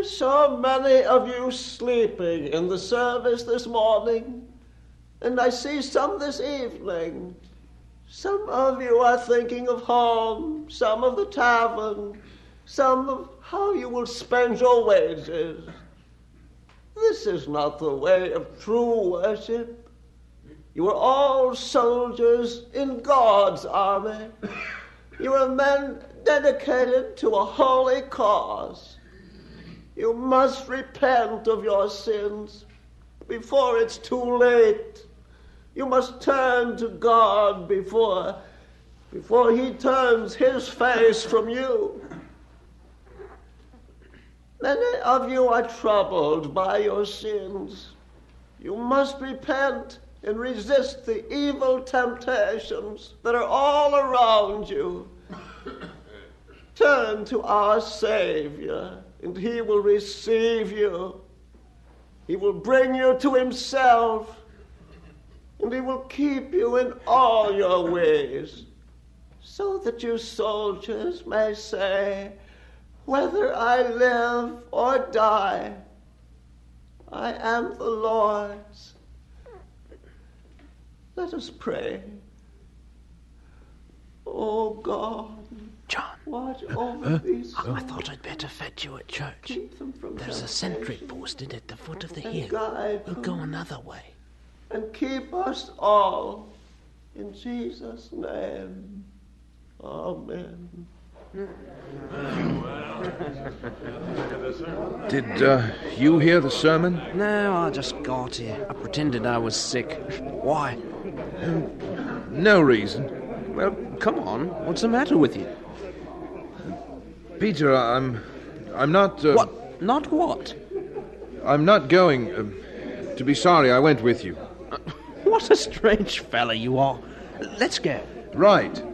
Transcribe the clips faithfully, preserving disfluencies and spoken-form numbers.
I saw many of you sleeping in the service this morning, and I see some this evening. Some of you are thinking of home, some of the tavern, some of how you will spend your wages. This is not the way of true worship. You are all soldiers in God's army. You are men dedicated to a holy cause. You must repent of your sins before it's too late. You must turn to God before, before he turns his face from you. Many of you are troubled by your sins. You must repent and resist the evil temptations that are all around you. Turn to our Savior, and he will receive you. He will bring you to himself, and he will keep you in all your ways, so that you soldiers may say, whether I live or die, I am the Lord's. Let us pray. Oh God, John, watch over uh, these I thought I'd better fetch you at church. There's a sentry posted at the foot of the hill. We'll go another way. And keep us all in Jesus' name. Amen. Did uh, you hear the sermon? No, I just got here. I pretended I was sick. Why? Um, no reason. Well, come on. What's the matter with you? Peter, I'm... I'm not... Uh, what? Not what? I'm not going... Uh, to be sorry I went with you. Uh, what a strange fella you are. Let's go. Right.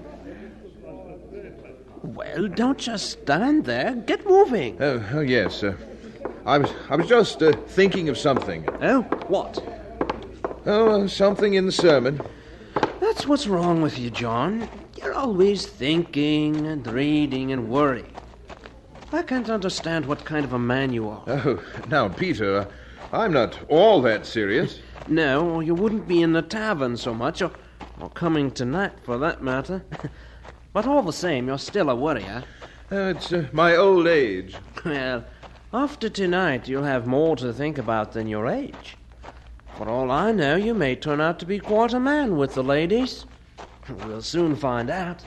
Well, don't just stand there. Get moving. Oh, oh yes. Uh, I was I was just uh, thinking of something. Oh, what? Oh, uh, something in the sermon. That's what's wrong with you, John. You're always thinking and reading and worrying. I can't understand what kind of a man you are. Oh, now, Peter, uh, I'm not all that serious. No, or you wouldn't be in the tavern so much, or, or coming tonight, for that matter. But all the same, you're still a worrier. Uh, it's uh, my old age. Well, after tonight, you'll have more to think about than your age. For all I know, you may turn out to be quite a man with the ladies. We'll soon find out.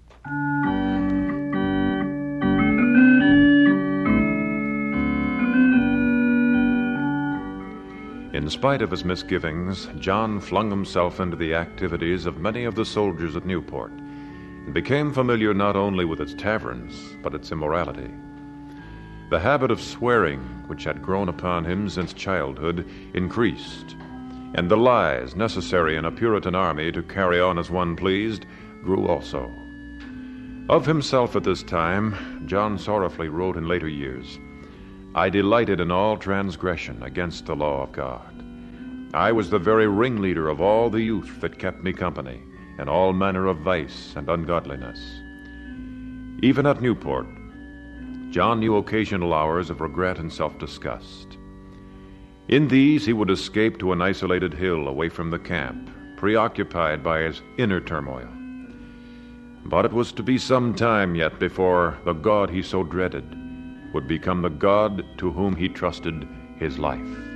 In spite of his misgivings, John flung himself into the activities of many of the soldiers at Newport, and became familiar not only with its taverns, but its immorality. The habit of swearing, which had grown upon him since childhood, increased, and the lies necessary in a Puritan army to carry on as one pleased grew also. Of himself at this time, John sorrowfully wrote in later years, I delighted in all transgression against the law of God. I was the very ringleader of all the youth that kept me company, and all manner of vice and ungodliness. Even at Newport, John knew occasional hours of regret and self-disgust. In these he would escape to an isolated hill away from the camp, preoccupied by his inner turmoil. But it was to be some time yet before the God he so dreaded would become the God to whom he trusted his life.